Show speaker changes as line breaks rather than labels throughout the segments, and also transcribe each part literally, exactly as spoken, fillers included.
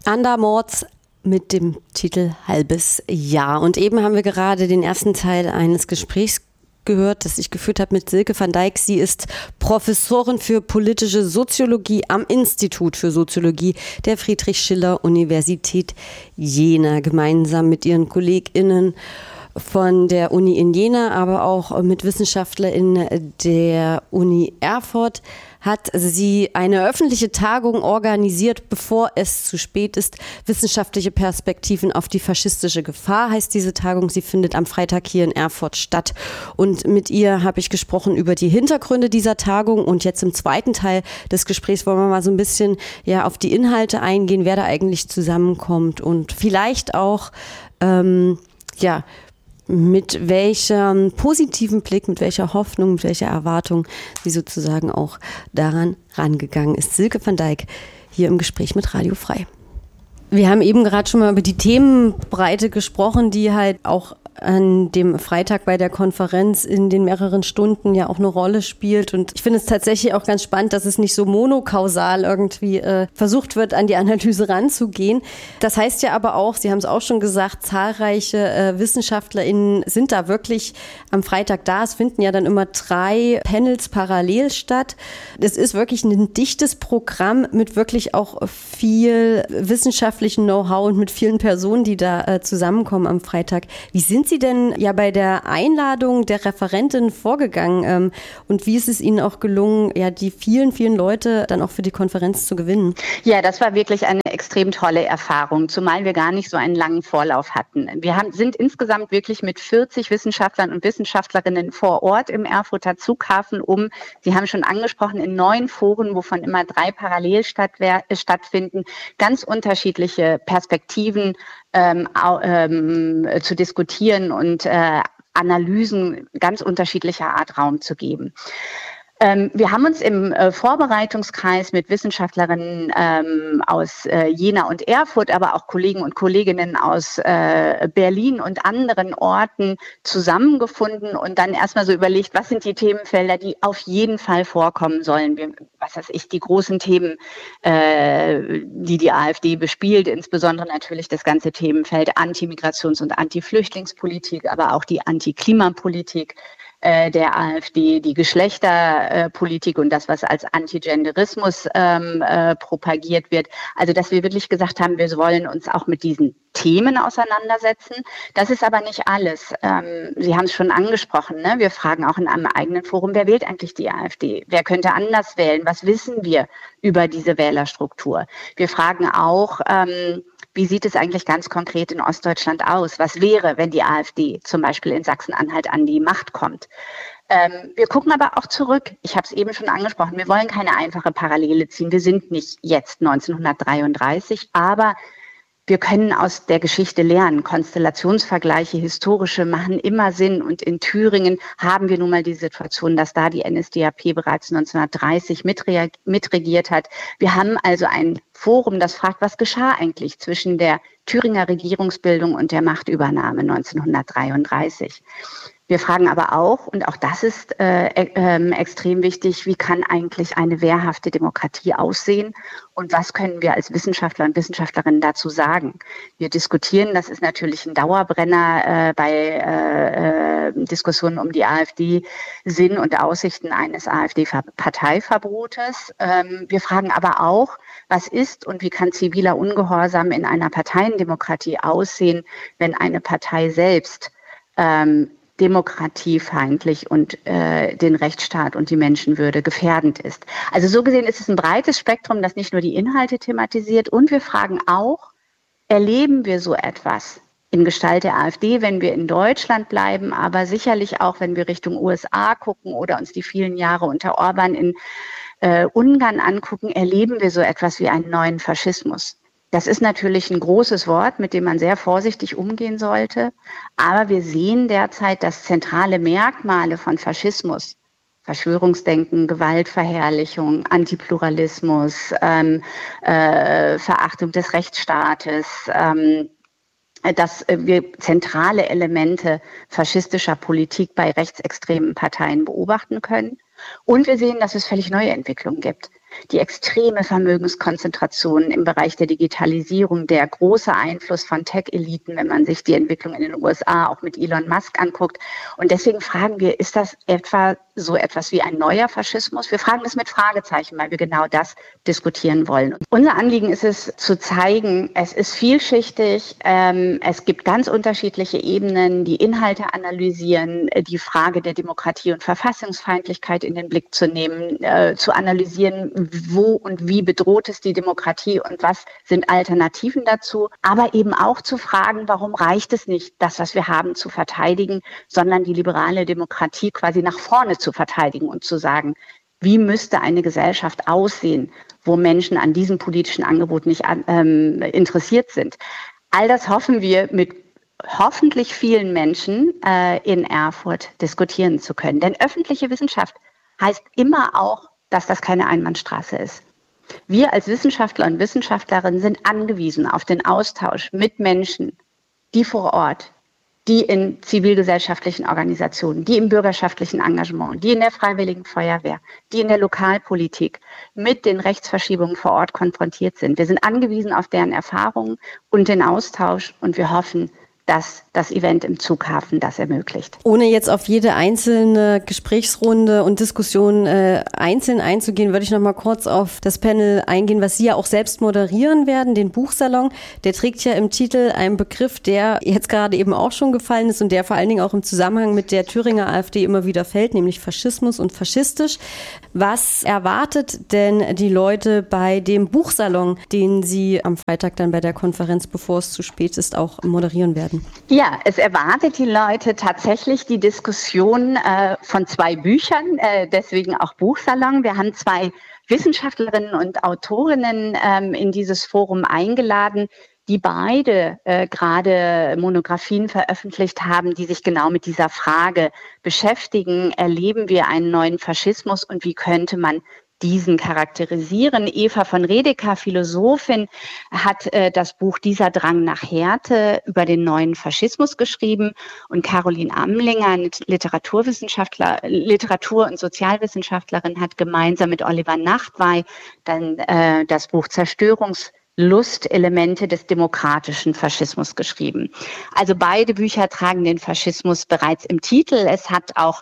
Andermords mit dem Titel Halbes Jahr. Und eben haben wir gerade den ersten Teil eines Gesprächs gehört, das ich geführt habe mit Silke van Dijk. Sie ist Professorin für politische Soziologie am Institut für Soziologie der Friedrich-Schiller-Universität Jena. Gemeinsam mit ihren KollegInnen von der Uni in Jena, aber auch mit WissenschaftlerInnen der Uni Erfurt hat sie eine öffentliche Tagung organisiert, bevor es zu spät ist. Wissenschaftliche Perspektiven auf die faschistische Gefahr heißt diese Tagung. Sie findet am Freitag hier in Erfurt statt. Und mit ihr habe ich gesprochen über die Hintergründe dieser Tagung. Und jetzt im zweiten Teil des Gesprächs wollen wir mal so ein bisschen ja auf die Inhalte eingehen, wer da eigentlich zusammenkommt und vielleicht auch ähm, ja mit welchem positiven Blick, mit welcher Hoffnung, mit welcher Erwartung sie sozusagen auch daran rangegangen ist. Silke van Dijk hier im Gespräch mit Radio Frei. Wir haben eben gerade schon mal über die Themenbreite gesprochen, die halt auch an dem Freitag bei der Konferenz in den mehreren Stunden ja auch eine Rolle spielt. Und ich finde es tatsächlich auch ganz spannend, dass es nicht so monokausal irgendwie äh, versucht wird, an die Analyse ranzugehen. Das heißt ja aber auch, Sie haben es auch schon gesagt, zahlreiche äh, WissenschaftlerInnen sind da wirklich am Freitag da. Es finden ja dann immer drei Panels parallel statt. Es ist wirklich ein dichtes Programm mit wirklich auch viel wissenschaftlichem Know-how und mit vielen Personen, die da äh, zusammenkommen am Freitag. Wie sind Sie denn ja bei der Einladung der Referentin vorgegangen ähm, und wie ist es Ihnen auch gelungen, ja die vielen, vielen Leute dann auch für die Konferenz zu gewinnen?
Ja, das war wirklich eine extrem tolle Erfahrung, zumal wir gar nicht so einen langen Vorlauf hatten. Wir haben, sind insgesamt wirklich mit vierzig Wissenschaftlern und Wissenschaftlerinnen vor Ort im Erfurter Zughafen, um, Sie haben schon angesprochen, in neun Foren, wovon immer drei parallel statt, stattfinden, ganz unterschiedliche Perspektiven ähm, ähm, zu diskutieren und äh, Analysen ganz unterschiedlicher Art Raum zu geben. Ähm, wir haben uns im äh, Vorbereitungskreis mit Wissenschaftlerinnen ähm, aus äh, Jena und Erfurt, aber auch Kollegen und Kolleginnen aus äh, Berlin und anderen Orten zusammengefunden und dann erstmal so überlegt, was sind die Themenfelder, die auf jeden Fall vorkommen sollen. Wir, was weiß ich, die großen Themen, äh, die die AfD bespielt, insbesondere natürlich das ganze Themenfeld Anti-Migrations- und Anti-Flüchtlingspolitik, aber auch die Anti-Klimapolitik der AfD, die Geschlechterpolitik und das, was als Antigenderismus ähm, äh, propagiert wird. Also, dass wir wirklich gesagt haben, wir wollen uns auch mit diesen Themen auseinandersetzen. Das ist aber nicht alles. Ähm, Sie haben es schon angesprochen, ne? Wir fragen auch in einem eigenen Forum, wer wählt eigentlich die AfD? Wer könnte anders wählen? Was wissen wir über diese Wählerstruktur? Wir fragen auch, ähm, wie sieht es eigentlich ganz konkret in Ostdeutschland aus? Was wäre, wenn die AfD zum Beispiel in Sachsen-Anhalt an die Macht kommt? Ähm, wir gucken aber auch zurück. Ich habe es eben schon angesprochen. Wir wollen keine einfache Parallele ziehen. Wir sind nicht jetzt neunzehnhundertdreiunddreißig, aber wir können aus der Geschichte lernen. Konstellationsvergleiche, historische, machen immer Sinn. Und in Thüringen haben wir nun mal die Situation, dass da die N S D A P bereits neunzehnhundertdreißig mitrea- mitregiert hat. Wir haben also ein Forum, das fragt, was geschah eigentlich zwischen der Thüringer Regierungsbildung und der Machtübernahme neunzehnhundertdreiunddreißig. Wir fragen aber auch, und auch das ist äh, äh, extrem wichtig, wie kann eigentlich eine wehrhafte Demokratie aussehen und was können wir als Wissenschaftler und Wissenschaftlerinnen dazu sagen? Wir diskutieren, das ist natürlich ein Dauerbrenner äh, bei äh, äh, Diskussionen um die AfD, Sinn und Aussichten eines AfD-Parteiverbotes. Ähm, wir fragen aber auch, was ist und wie kann ziviler Ungehorsam in einer Parteiendemokratie aussehen, wenn eine Partei selbst ähm, demokratiefeindlich und äh, den Rechtsstaat und die Menschenwürde gefährdend ist. Also so gesehen ist es ein breites Spektrum, das nicht nur die Inhalte thematisiert. Und wir fragen auch, erleben wir so etwas in Gestalt der AfD, wenn wir in Deutschland bleiben, aber sicherlich auch, wenn wir Richtung U S A gucken oder uns die vielen Jahre unter Orban in äh, Ungarn angucken, erleben wir so etwas wie einen neuen Faschismus. Das ist natürlich ein großes Wort, mit dem man sehr vorsichtig umgehen sollte. Aber wir sehen derzeit, dass zentrale Merkmale von Faschismus, Verschwörungsdenken, Gewaltverherrlichung, Antipluralismus, ähm, äh, Verachtung des Rechtsstaates, ähm, dass wir zentrale Elemente faschistischer Politik bei rechtsextremen Parteien beobachten können. Und wir sehen, dass es völlig neue Entwicklungen gibt. Die extreme Vermögenskonzentration im Bereich der Digitalisierung, der große Einfluss von Tech-Eliten, wenn man sich die Entwicklung in den U S A auch mit Elon Musk anguckt. Und deswegen fragen wir, ist das etwa so etwas wie ein neuer Faschismus? Wir fragen das mit Fragezeichen, weil wir genau das diskutieren wollen. Und unser Anliegen ist es, zu zeigen, es ist vielschichtig, ähm, es gibt ganz unterschiedliche Ebenen, die Inhalte analysieren, die Frage der Demokratie und Verfassungsfeindlichkeit in den Blick zu nehmen, äh, zu analysieren, wo und wie bedroht ist die Demokratie und was sind Alternativen dazu, aber eben auch zu fragen, warum reicht es nicht, das, was wir haben, zu verteidigen, sondern die liberale Demokratie quasi nach vorne zu verteidigen und zu sagen, wie müsste eine Gesellschaft aussehen, wo Menschen an diesem politischen Angebot nicht ähm, interessiert sind. All das hoffen wir mit hoffentlich vielen Menschen äh, in Erfurt diskutieren zu können. Denn öffentliche Wissenschaft heißt immer auch, dass das keine Einbahnstraße ist. Wir als Wissenschaftler und Wissenschaftlerinnen sind angewiesen auf den Austausch mit Menschen, die vor Ort, die in zivilgesellschaftlichen Organisationen, die im bürgerschaftlichen Engagement, die in der Freiwilligen Feuerwehr, die in der Lokalpolitik mit den Rechtsverschiebungen vor Ort konfrontiert sind. Wir sind angewiesen auf deren Erfahrungen und den Austausch und wir hoffen, dass das Event im Zughafen das ermöglicht.
Ohne jetzt auf jede einzelne Gesprächsrunde und Diskussion äh, einzeln einzugehen, würde ich noch mal kurz auf das Panel eingehen, was Sie ja auch selbst moderieren werden, den Buchsalon. Der trägt ja im Titel einen Begriff, der jetzt gerade eben auch schon gefallen ist und der vor allen Dingen auch im Zusammenhang mit der Thüringer AfD immer wieder fällt, nämlich Faschismus und faschistisch. Was erwartet denn die Leute bei dem Buchsalon, den Sie am Freitag dann bei der Konferenz, bevor es zu spät ist, auch moderieren werden?
Ja, es erwartet die Leute tatsächlich die Diskussion äh, von zwei Büchern, äh, deswegen auch Buchsalon. Wir haben zwei Wissenschaftlerinnen und Autorinnen ähm, in dieses Forum eingeladen, die beide äh, gerade Monographien veröffentlicht haben, die sich genau mit dieser Frage beschäftigen. Erleben wir einen neuen Faschismus und wie könnte man diesen charakterisieren? Eva von Redeker, Philosophin, hat äh, das Buch Dieser Drang nach Härte über den neuen Faschismus geschrieben und Caroline Amlinger, Literaturwissenschaftler, Literatur- und Sozialwissenschaftlerin, hat gemeinsam mit Oliver Nachtwey dann äh, das Buch Zerstörungs Lustelemente des demokratischen Faschismus geschrieben. Also beide Bücher tragen den Faschismus bereits im Titel. Es hat auch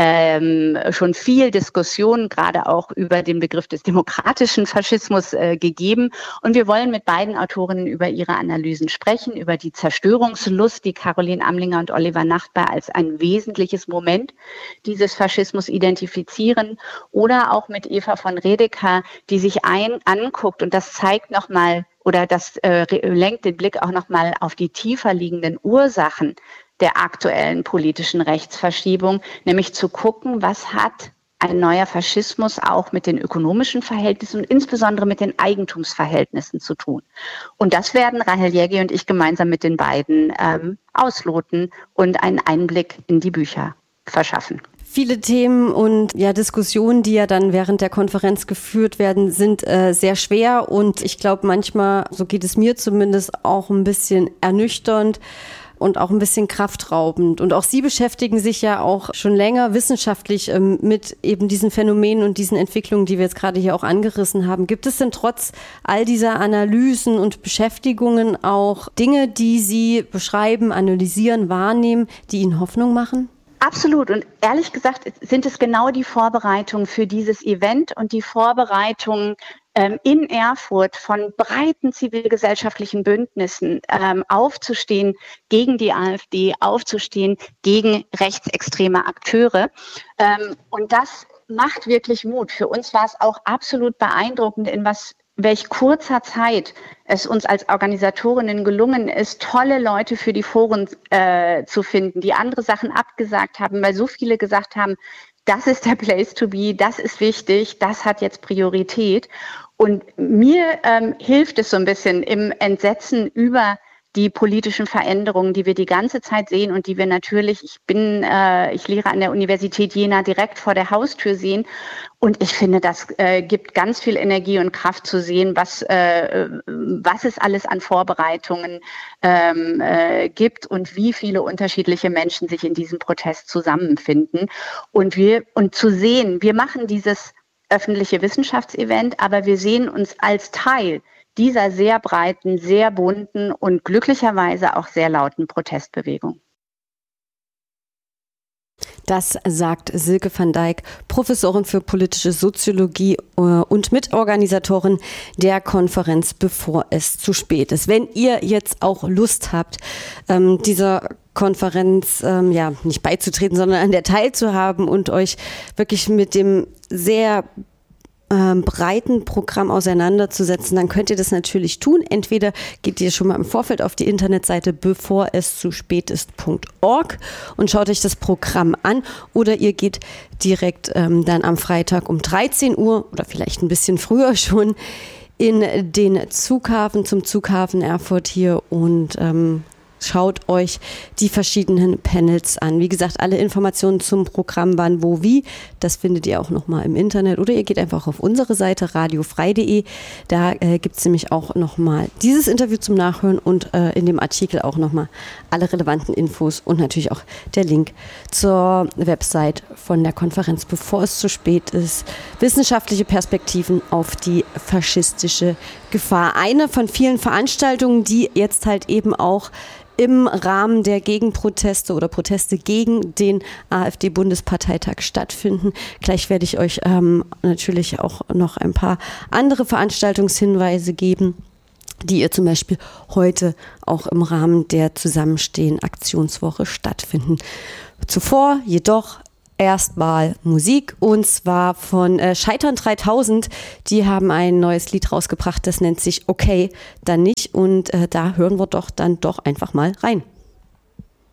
ähm, schon viel Diskussion, gerade auch über den Begriff des demokratischen Faschismus äh, gegeben. Und wir wollen mit beiden Autorinnen über ihre Analysen sprechen, über die Zerstörungslust, die Caroline Amlinger und Oliver Nachtwey als ein wesentliches Moment dieses Faschismus identifizieren, oder auch mit Eva von Redeker, die sich ein anguckt, und das zeigt nochmal, oder das äh, lenkt den Blick auch nochmal auf die tiefer liegenden Ursachen der aktuellen politischen Rechtsverschiebung, nämlich zu gucken, was hat ein neuer Faschismus auch mit den ökonomischen Verhältnissen und insbesondere mit den Eigentumsverhältnissen zu tun. Und das werden Rahel Jägi und ich gemeinsam mit den beiden ähm, ausloten und einen Einblick in die Bücher verschaffen.
Viele Themen und ja Diskussionen, die ja dann während der Konferenz geführt werden, sind äh, sehr schwer und ich glaube manchmal, so geht es mir zumindest, auch ein bisschen ernüchternd und auch ein bisschen kraftraubend. Und auch Sie beschäftigen sich ja auch schon länger wissenschaftlich ähm, mit eben diesen Phänomenen und diesen Entwicklungen, die wir jetzt gerade hier auch angerissen haben. Gibt es denn trotz all dieser Analysen und Beschäftigungen auch Dinge, die Sie beschreiben, analysieren, wahrnehmen, die Ihnen Hoffnung machen?
Absolut. Und ehrlich gesagt sind es genau die Vorbereitungen für dieses Event und die Vorbereitungen ähm, in Erfurt von breiten zivilgesellschaftlichen Bündnissen ähm, aufzustehen gegen die AfD, aufzustehen gegen rechtsextreme Akteure. Ähm, und das macht wirklich Mut. Für uns war es auch absolut beeindruckend, in was welch kurzer Zeit es uns als Organisatorinnen gelungen ist, tolle Leute für die Foren äh, zu finden, die andere Sachen abgesagt haben, weil so viele gesagt haben, das ist der Place to be, das ist wichtig, das hat jetzt Priorität. Und mir ähm, hilft es so ein bisschen im Entsetzen über die politischen Veränderungen, die wir die ganze Zeit sehen und die wir natürlich, ich bin, äh, ich lehre an der Universität Jena, direkt vor der Haustür sehen. Und ich finde, das äh, gibt ganz viel Energie und Kraft zu sehen, was, äh, was es alles an Vorbereitungen ähm, äh, gibt und wie viele unterschiedliche Menschen sich in diesem Protest zusammenfinden. Und wir, und zu sehen, wir machen dieses öffentliche Wissenschaftsevent, aber wir sehen uns als Teil dieser sehr breiten, sehr bunten und glücklicherweise auch sehr lauten Protestbewegung.
Das sagt Silke van Dijk, Professorin für politische Soziologie und Mitorganisatorin der Konferenz Bevor es zu spät ist. Wenn ihr jetzt auch Lust habt, ähm, dieser Konferenz ähm, ja nicht beizutreten, sondern an der teilzuhaben und euch wirklich mit dem sehr Ähm, breiten Programm auseinanderzusetzen, dann könnt ihr das natürlich tun. Entweder geht ihr schon mal im Vorfeld auf die Internetseite bevor es zu spät ist Punkt org und schaut euch das Programm an, oder ihr geht direkt ähm, dann am Freitag um dreizehn Uhr oder vielleicht ein bisschen früher schon in den Zughafen, zum Zughafen Erfurt hier und ähm, schaut euch die verschiedenen Panels an. Wie gesagt, alle Informationen zum Programm, wann, wo, wie, das findet ihr auch nochmal im Internet. Oder ihr geht einfach auf unsere Seite radiofrei punkt de. Da äh, gibt es nämlich auch nochmal dieses Interview zum Nachhören und äh, in dem Artikel auch nochmal alle relevanten Infos und natürlich auch der Link zur Website von der Konferenz Bevor es zu spät ist. Wissenschaftliche Perspektiven auf die faschistische Gefahr. Eine von vielen Veranstaltungen, die jetzt halt eben auch im Rahmen der Gegenproteste oder Proteste gegen den AfD-Bundesparteitag stattfinden. Gleich werde ich euch ähm, natürlich auch noch ein paar andere Veranstaltungshinweise geben, die ihr zum Beispiel heute auch im Rahmen der Zusammenstehen-Aktionswoche stattfinden. Zuvor jedoch erstmal Musik, und zwar von äh, Scheitern dreitausend. Die haben ein neues Lied rausgebracht, das nennt sich Okay, dann nicht. Und äh, da hören wir doch dann doch einfach mal rein.